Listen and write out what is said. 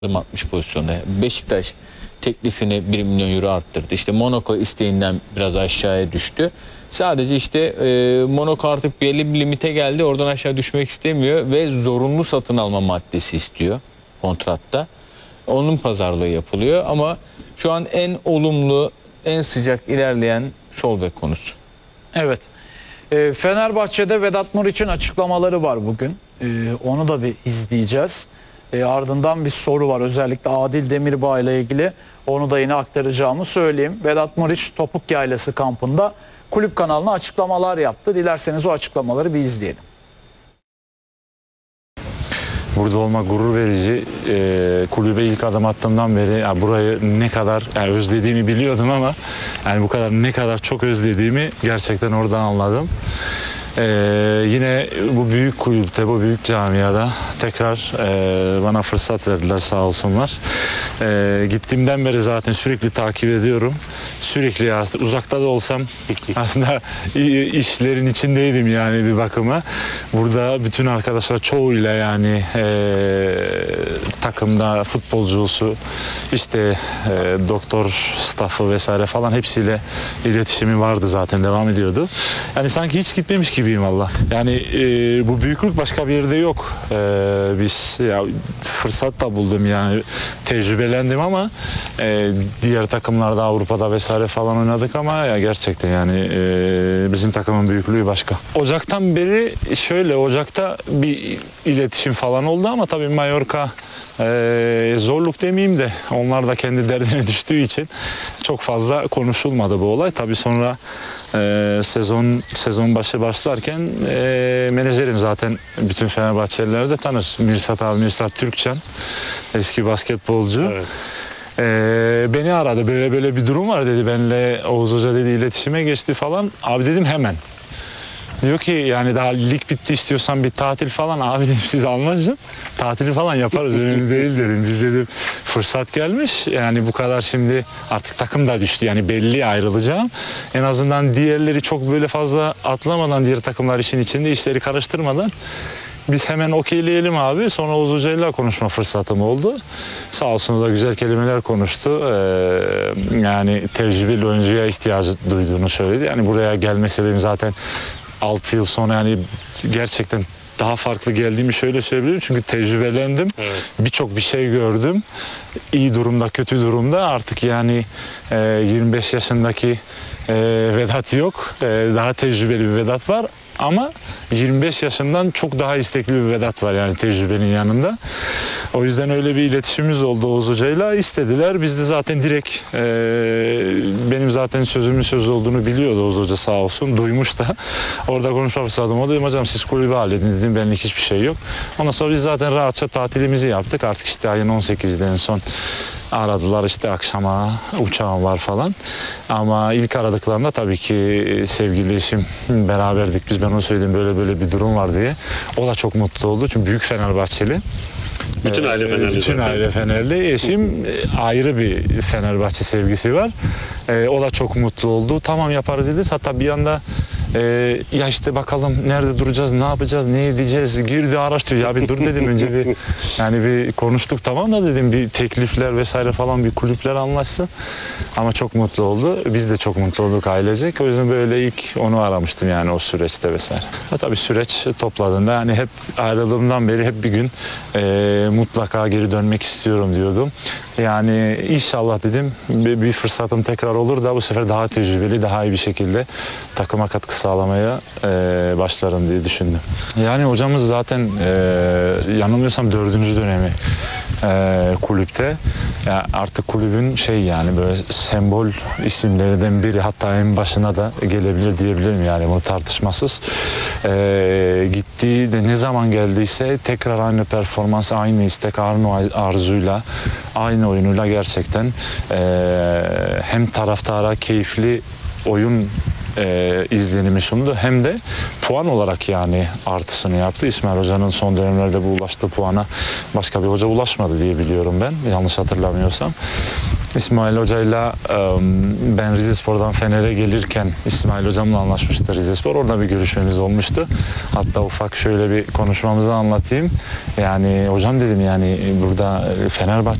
atmış pozisyonda. Beşiktaş teklifini 1 milyon euro arttırdı. İşte Monaco isteğinden biraz aşağıya düştü. Sadece işte Monaco artık belli bir limite geldi. Oradan aşağı düşmek istemiyor ve zorunlu satın alma maddesi istiyor kontratta. Onun pazarlığı yapılıyor ama şu an en olumlu, en sıcak ilerleyen sol bek konusu. Evet. Fenerbahçe'de Vedat Muriç'in açıklamaları var bugün. Onu da bir izleyeceğiz. Ardından bir soru var, özellikle Adil Demirbağ ile ilgili. Onu da yine aktaracağımı söyleyeyim. Vedat Muriç Topuk Yaylası kampında kulüp kanalına açıklamalar yaptı. Dilerseniz o açıklamaları bir izleyelim. Burada olmak gurur verici. Kulübe ilk adım attığımdan beri burayı ne kadar özlediğimi biliyordum ama bu kadar ne kadar çok özlediğimi gerçekten oradan anladım. Yine bu büyük kulüpte, bu büyük camiada tekrar bana fırsat verdiler, sağ olsunlar. Gittiğimden beri zaten sürekli takip ediyorum. Sürekli uzakta da olsam aslında işlerin içindeydim yani bir bakıma. Burada bütün arkadaşlar çoğuyla yani takımda futbolcusu, işte doktor staffı vesaire falan hepsiyle iletişimi vardı, zaten devam ediyordu. Yani sanki hiç gitmemiş gibiyim valla. Yani bu büyüklük başka bir yerde yok. Biz fırsat da buldum yani, tecrübelendim ama diğer takımlarda Avrupa'da vesaire falan oynadık ama gerçekten yani bizim takımın büyüklüğü başka. Ocaktan beri Ocak'ta bir iletişim falan oldu ama tabii Mallorca zorluk demeyeyim de onlar da kendi derdine düştüğü için çok fazla konuşulmadı bu olay. Tabii sonra sezon başlarken menajerim zaten bütün Fenerbahçeliler de tanır. Mirsat Türkçen, eski basketbolcu. Evet. Beni aradı, böyle bir durum var dedi, benimle Oğuz Hoca dedi iletişime geçti falan. Abi dedim hemen. Diyor ki yani daha lig bitti, istiyorsan bir tatil falan. Abi dedim siz anlaşın, tatili falan yaparız, önemli değil dedim. Biz dedim fırsat gelmiş yani, bu kadar şimdi artık takım da düştü yani, belli ayrılacağım. En azından diğerleri çok böyle fazla atlamadan, diğer takımlar işin içinde, işleri karıştırmadan biz hemen okeyleyelim abi. Sonra Oğuz Hoca'yla konuşma fırsatım oldu. Sağ olsun, o da güzel kelimeler konuştu. Yani tecrübeli oyuncuya ihtiyacı duyduğunu söyledi. Yani buraya gelme sebebim zaten 6 yıl sonra yani gerçekten daha farklı geldiğimi şöyle söyleyebilirim. Çünkü tecrübelendim. Evet. Birçok bir şey gördüm. İyi durumda, kötü durumda. Artık yani 25 yaşındaki Vedat yok. Daha tecrübeli bir Vedat var. Ama 25 yaşından çok daha istekli bir Vedat var yani tecrübenin yanında. O yüzden öyle bir iletişimimiz oldu Oğuz Hoca'yla. İstediler. Biz de zaten direkt benim zaten sözümün söz olduğunu biliyordu Oğuz Hoca, sağ olsun. Duymuş da. Orada konuşma fırsatım oldu. Dedim hocam siz kulübü halledin dedim. Benlik hiçbir şey yok. Ondan sonra biz zaten rahatça tatilimizi yaptık. Artık işte ayın 18'de en son aradılar, işte akşama uçağım var falan. Ama ilk aradıklarında tabii ki sevgili eşim beraberdik. Ben onu söyledim, böyle bir durum var diye. O da çok mutlu oldu çünkü büyük Fenerbahçeli. Bütün aile Fenerli bütün zaten. aile Fenerli. Eşim ayrı bir Fenerbahçe sevgisi var. O da çok mutlu oldu. Tamam yaparız dedi. Hatta bir anda ya işte bakalım nerede duracağız, ne yapacağız, ne edeceğiz, girdi araştırıyor. Ya bir dur dedim, önce bir konuştuk, tamam da dedim bir teklifler vesaire falan, bir kulüpler anlaşsın. Ama çok mutlu oldu. Biz de çok mutlu olduk ailecek. O yüzden böyle ilk onu aramıştım yani o süreçte vesaire. Tabii süreç topladığında yani hep ayrıldığımdan beri hep bir gün mutlaka geri dönmek istiyorum diyordum. Yani inşallah dedim bir fırsatım tekrar olur da bu sefer daha tecrübeli, daha iyi bir şekilde takıma katkı sağlamaya başlarım diye düşündüm. Yani hocamız zaten yanılmıyorsam 4. dönemi kulüpte. Yani artık kulübün yani böyle sembol isimlerinden biri, hatta en başına da gelebilir diyebilirim yani, bu tartışmasız. Gittiği de ne zaman geldiyse tekrar aynı performans, aynı istek, aynı arzuyla, aynı oyunuyla gerçekten hem taraftara keyifli oyun izlenimi sundu, hem de puan olarak yani artısını yaptı. İsmail Hoca'nın son dönemlerde bu ulaştığı puana başka bir hoca ulaşmadı diye biliyorum ben, yanlış hatırlamıyorsam. İsmail Hoca'yla ben Rizespor'dan Fener'e gelirken İsmail Hocam'la anlaşmıştı Rizespor. Orada bir görüşmemiz olmuştu. Hatta ufak şöyle bir konuşmamızı anlatayım. Yani hocam dedim, yani burada Fenerbahçe